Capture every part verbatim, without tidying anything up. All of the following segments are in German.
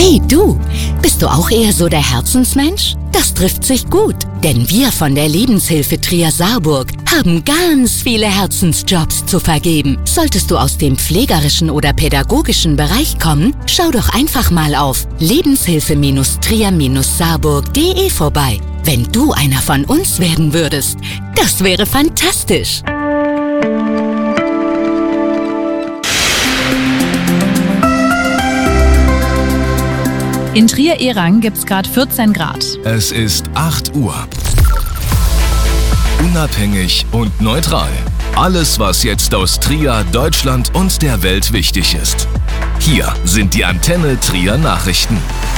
Hey du, bist du auch eher so der Herzensmensch? Das trifft sich gut, denn wir von der Lebenshilfe Trier-Saarburg haben ganz viele Herzensjobs zu vergeben. Solltest du aus dem pflegerischen oder pädagogischen Bereich kommen, schau doch einfach mal auf lebenshilfe Trier Saarburg punkt de vorbei. Wenn du einer von uns werden würdest, das wäre fantastisch. In Trier-Erang gibt's gerade vierzehn Grad. Es ist acht Uhr. Unabhängig und neutral. Alles, was jetzt aus Trier, Deutschland und der Welt wichtig ist. Hier sind die Antenne Trier Nachrichten.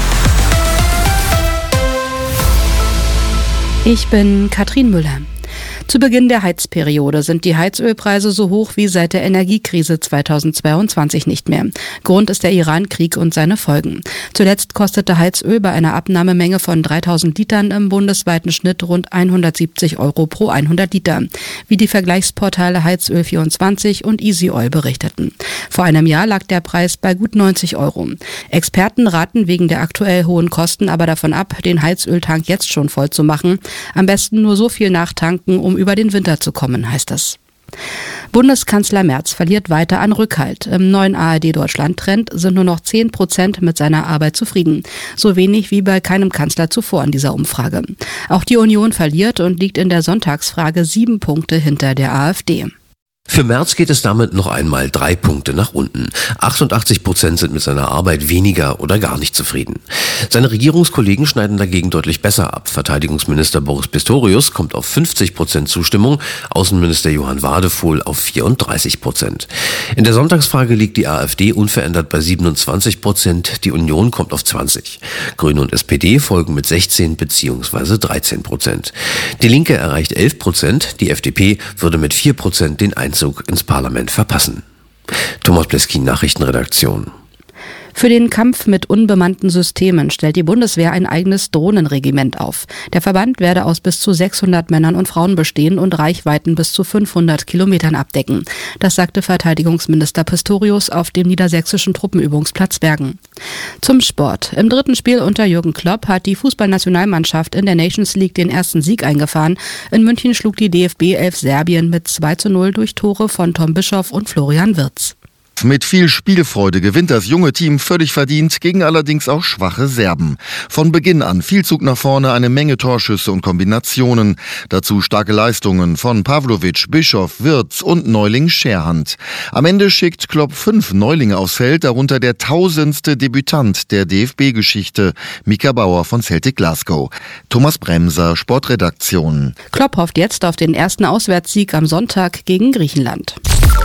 Ich bin Katrin Müller. Zu Beginn der Heizperiode sind die Heizölpreise so hoch wie seit der Energiekrise zweitausendzweiundzwanzig nicht mehr. Grund ist der Iran-Krieg und seine Folgen. Zuletzt kostete Heizöl bei einer Abnahmemenge von dreitausend Litern im bundesweiten Schnitt rund hundertsiebzig Euro pro hundert Liter, wie die Vergleichsportale Heizöl vierundzwanzig und Easy Oil berichteten. Vor einem Jahr lag der Preis bei gut neunzig Euro. Experten raten wegen der aktuell hohen Kosten aber davon ab, den Heizöltank jetzt schon voll zu machen. Am besten nur so viel nachtanken, um über den Winter zu kommen, heißt es. Bundeskanzler Merz verliert weiter an Rückhalt. Im neuen A R D-Deutschland-Trend sind nur noch zehn Prozent mit seiner Arbeit zufrieden. So wenig wie bei keinem Kanzler zuvor in dieser Umfrage. Auch die Union verliert und liegt in der Sonntagsfrage sieben Punkte hinter der AfD. Für Merz geht es damit noch einmal drei Punkte nach unten. achtundachtzig Prozent sind mit seiner Arbeit weniger oder gar nicht zufrieden. Seine Regierungskollegen schneiden dagegen deutlich besser ab. Verteidigungsminister Boris Pistorius kommt auf fünfzig Prozent Zustimmung, Außenminister Johann Wadefuhl auf vierunddreißig Prozent. In der Sonntagsfrage liegt die AfD unverändert bei siebenundzwanzig Prozent, die Union kommt auf zwanzig. Grüne und S P D folgen mit sechzehn bzw. dreizehn Prozent. Die Linke erreicht elf Prozent, die F D P würde mit vier Prozent den Einzug ins Parlament verpassen. Thomas Bleskin, Nachrichtenredaktion. Für den Kampf mit unbemannten Systemen stellt die Bundeswehr ein eigenes Drohnenregiment auf. Der Verband werde aus bis zu sechshundert Männern und Frauen bestehen und Reichweiten bis zu fünfhundert Kilometern abdecken. Das sagte Verteidigungsminister Pistorius auf dem niedersächsischen Truppenübungsplatz Bergen. Zum Sport. Im dritten Spiel unter Jürgen Klopp hat die Fußballnationalmannschaft in der Nations League den ersten Sieg eingefahren. In München schlug die D F B elf Serbien mit zwei zu null durch Tore von Tom Bischoff und Florian Wirtz. Mit viel Spielfreude gewinnt das junge Team völlig verdient, gegen allerdings auch schwache Serben. Von Beginn an viel Zug nach vorne, eine Menge Torschüsse und Kombinationen. Dazu starke Leistungen von Pavlovic, Bischoff, Wirtz und Neuling Scherhand. Am Ende schickt Klopp fünf Neulinge aufs Feld, darunter der tausendste Debütant der D F B-Geschichte, Mika Bauer von Celtic Glasgow. Thomas Bremser, Sportredaktion. Klopp hofft jetzt auf den ersten Auswärtssieg am Sonntag gegen Griechenland.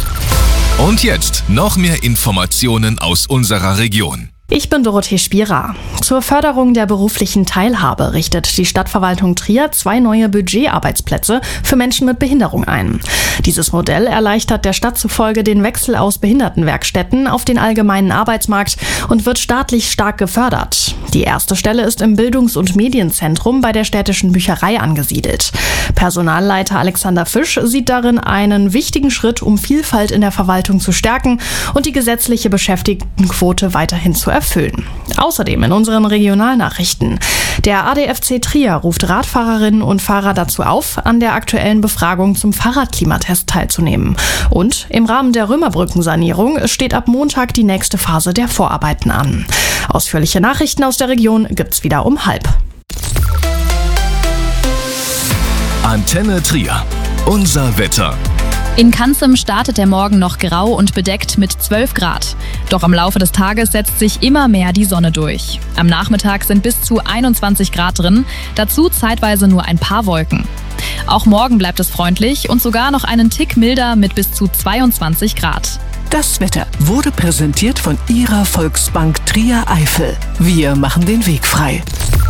Und jetzt noch mehr Informationen aus unserer Region. Ich bin Dorothee Spierer. Zur Förderung der beruflichen Teilhabe richtet die Stadtverwaltung Trier zwei neue Budgetarbeitsplätze für Menschen mit Behinderung ein. Dieses Modell erleichtert der Stadt zufolge den Wechsel aus Behindertenwerkstätten auf den allgemeinen Arbeitsmarkt und wird staatlich stark gefördert. Die erste Stelle ist im Bildungs- und Medienzentrum bei der städtischen Bücherei angesiedelt. Personalleiter Alexander Fisch sieht darin einen wichtigen Schritt, um Vielfalt in der Verwaltung zu stärken und die gesetzliche Beschäftigtenquote weiterhin zu erfüllen. Außerdem in unseren Regionalnachrichten. Der A D F C Trier ruft Radfahrerinnen und Fahrer dazu auf, an der aktuellen Befragung zum Fahrradklimatest teilzunehmen. Und im Rahmen der Römerbrückensanierung steht ab Montag die nächste Phase der Vorarbeiten an. Ausführliche Nachrichten aus der Region gibt's wieder um halb. Antenne Trier. Unser Wetter. In Kanzem startet der Morgen noch grau und bedeckt mit zwölf Grad. Doch im Laufe des Tages setzt sich immer mehr die Sonne durch. Am Nachmittag sind bis zu einundzwanzig Grad drin, dazu zeitweise nur ein paar Wolken. Auch morgen bleibt es freundlich und sogar noch einen Tick milder mit bis zu zweiundzwanzig Grad. Das Wetter wurde präsentiert von Ihrer Volksbank Trier Eifel. Wir machen den Weg frei.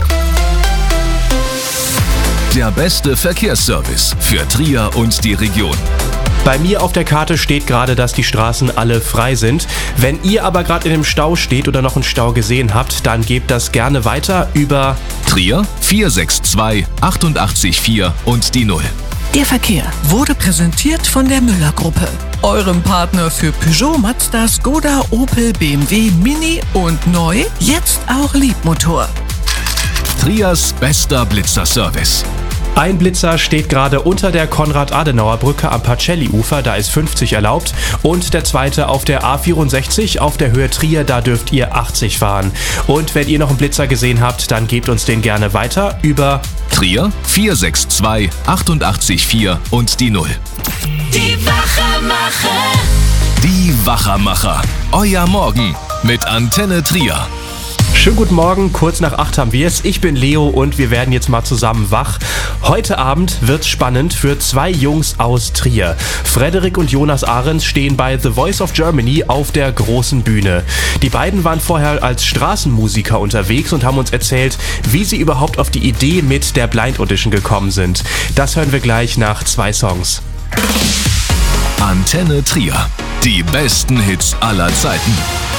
Der beste Verkehrsservice für Trier und die Region. Bei mir auf der Karte steht gerade, dass die Straßen alle frei sind. Wenn ihr aber gerade in dem Stau steht oder noch einen Stau gesehen habt, dann gebt das gerne weiter über Trier vier sechs zwei acht acht vier und die null. Der Verkehr wurde präsentiert von der Müller Gruppe. eurem Partner für Peugeot, Mazda, Skoda, Opel, B M W, Mini und neu, jetzt auch Liebmotor. Trias bester Blitzerservice. Ein Blitzer steht gerade unter der Konrad-Adenauer-Brücke am Pacelli-Ufer, da ist fünfzig erlaubt. Und der zweite auf der A vierundsechzig auf der Höhe Trier, da dürft ihr achtzig fahren. Und wenn ihr noch einen Blitzer gesehen habt, dann gebt uns den gerne weiter über Trier vier sechs zwei achtundachtzig vier und die null. Die Wachermacher. Die Wachermacher. Euer Morgen mit Antenne Trier. Schönen guten Morgen, kurz nach acht haben wir es. Ich bin Leo und wir werden jetzt mal zusammen wach. Heute Abend wird's spannend für zwei Jungs aus Trier. Frederik und Jonas Ahrens stehen bei The Voice of Germany auf der großen Bühne. Die beiden waren vorher als Straßenmusiker unterwegs und haben uns erzählt, wie sie überhaupt auf die Idee mit der Blind Audition gekommen sind. Das hören wir gleich nach zwei Songs. Antenne Trier. Die besten Hits aller Zeiten.